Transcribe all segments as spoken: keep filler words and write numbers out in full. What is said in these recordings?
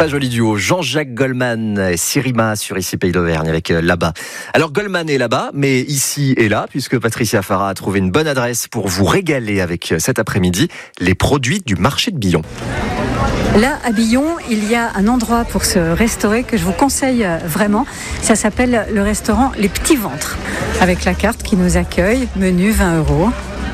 Très joli duo, Jean-Jacques Goldman et Sirima sur Ici Pays d'Auvergne avec Là-bas. Alors Goldman est là-bas, mais ici et là, puisque Patricia Farah a trouvé une bonne adresse pour vous régaler avec cet après-midi les produits du marché de Billon. Là, à Billon, il y a un endroit pour se restaurer que je vous conseille vraiment. Ça s'appelle le restaurant Les Petits Ventres, avec la carte qui nous accueille, menu vingt euros.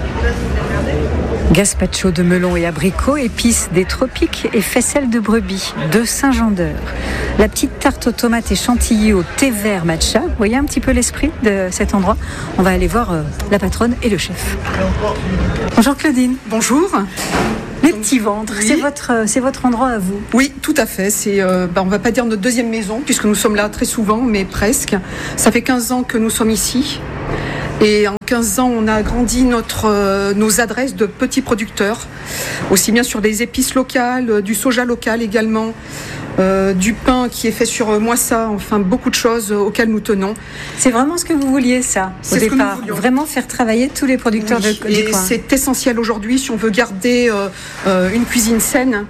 Gazpacho de melon et abricot, épices des tropiques et faisselle de brebis de Saint-Jean-d'Eur. La petite tarte aux tomates et chantilly au thé vert matcha. Vous voyez un petit peu l'esprit de cet endroit. On va aller voir euh, la patronne et le chef. Bonjour Claudine. Bonjour. Les Petits Ventres, oui. c'est, votre, c'est votre endroit à vous? Oui, tout à fait. C'est, euh, bah, on ne va pas dire notre deuxième maison, puisque nous sommes là très souvent, mais presque. Ça fait quinze ans que nous sommes ici. Et en quinze ans, on a agrandi notre, euh, nos adresses de petits producteurs, aussi bien sur des épices locales, euh, du soja local également, euh, du pain qui est fait sur euh, Moissa, enfin beaucoup de choses euh, auxquelles nous tenons. C'est vraiment ce que vous vouliez, ça, au c'est départ, vraiment faire travailler tous les producteurs oui, de, du et coin. C'est essentiel aujourd'hui si on veut garder euh, euh, une cuisine saine.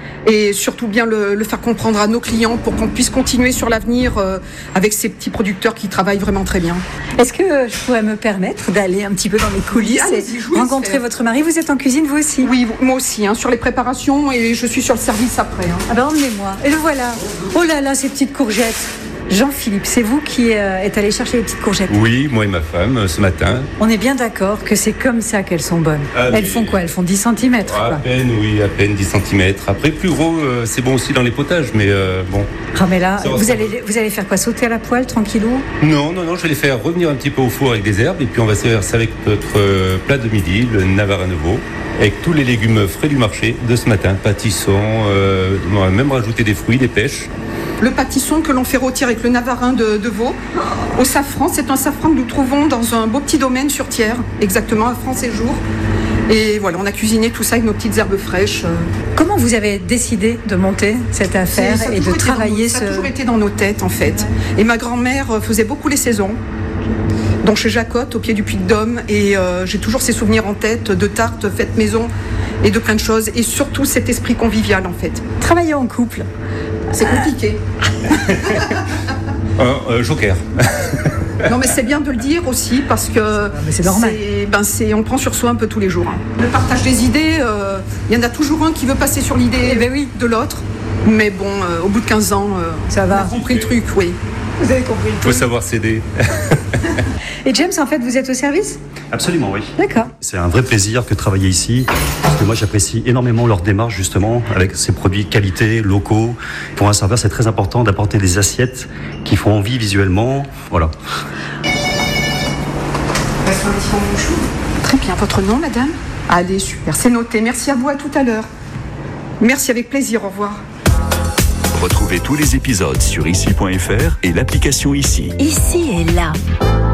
Et surtout bien le, le faire comprendre à nos clients pour qu'on puisse continuer sur l'avenir euh, avec ces petits producteurs qui travaillent vraiment très bien. Est-ce que je pourrais me permettre d'aller un petit peu dans les coulisses oui, et rencontrer votre mari? Vous êtes en cuisine vous aussi? Oui, moi aussi, hein, sur les préparations et je suis sur le service après. Hein. Ah ben emmenez-moi. Et le voilà. Oh là là, ces petites courgettes. Jean-Philippe, c'est vous qui euh, êtes allé chercher les petites courgettes? Oui, moi et ma femme, ce matin. On est bien d'accord que c'est comme ça qu'elles sont bonnes. Ah, elles font quoi? Elles font dix centimètres À quoi. peine, oui, à peine dix centimètres. Après, plus gros, euh, c'est bon aussi dans les potages, mais euh, bon. Ah mais là, vous allez, vous allez faire quoi? Sauter à la poêle, tranquillou? Non, non, non, je vais les faire revenir un petit peu au four avec des herbes, et puis on va servir ça avec notre euh, plat de midi, le Navarin de veau, avec tous les légumes frais du marché de ce matin, pâtissons, euh, on va même rajouter des fruits, des pêches. Le pâtisson que l'on fait rôtir avec le Navarin de, de veau au safran. C'est un safran que nous trouvons dans un beau petit domaine sur Thiers, exactement à France-Séjour. Et voilà, on a cuisiné tout ça avec nos petites herbes fraîches. Comment vous avez décidé de monter cette affaire et de travailler ce... ce... Ça a toujours été dans nos têtes en fait. Et ma grand-mère faisait beaucoup les saisons. Donc chez Jacotte, au pied du Puy-de-Dôme. Et euh, j'ai toujours ces souvenirs en tête de tartes faites maison et de plein de choses. Et surtout cet esprit convivial en fait. Travailler en couple, c'est compliqué. euh, euh, Joker. Non mais c'est bien de le dire aussi parce que mais c'est normal. C'est, ben c'est, on prend sur soi un peu tous les jours. Hein. Le partage des idées, il euh, y en a toujours un qui veut passer sur l'idée eh ben oui. de l'autre. Mais bon, euh, au bout de quinze ans, euh, ça va. On a compris le truc, oui. Vous avez compris le truc. Il faut savoir céder. Et James, en fait, vous êtes au service? Absolument, oui. D'accord. C'est un vrai plaisir que de travailler ici, parce que moi j'apprécie énormément leur démarche justement, avec ces produits qualité, locaux. Pour un serveur, c'est très important d'apporter des assiettes qui font envie visuellement. Voilà. Très bien. Votre nom, madame? Allez, super. C'est noté. Merci à vous, à tout à l'heure. Merci, avec plaisir. Au revoir. Retrouvez tous les épisodes sur ici point f r et l'application Ici. Ici et là.